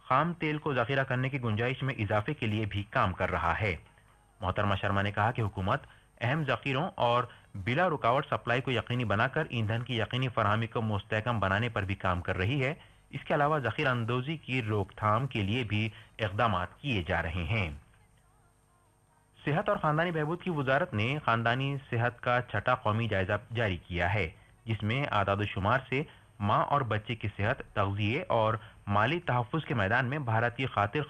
खाम तेल को ज़ख़ीरा करने की गुंजाइश में इजाफे के लिए भी काम कर रहा है। मोहतरमा शर्मा ने कहा कि हुकूमत अहम ज़ख़ीरों और बिला रुकावट सप्लाई को यकीनी बनाकर ईंधन की यकीनी फराहमी को मुस्तहकम बनाने पर भी काम कर रही है। इसके अलावा ज़ख़ीरा अंदोज़ी की रोकथाम के लिए भी इक़दाम किए जा रहे हैं। सेहत और ख़ानदानी बहबूद की वजारत ने ख़ानदानी सेहत का छठा कौमी जायजा जारी किया है, जिसमें आदाद-ओ-शुमार से माँ और बच्चे की सेहत, तग़ज़िये और माली तहफ़्फ़ुज़ के मैदान में भारत की खातिर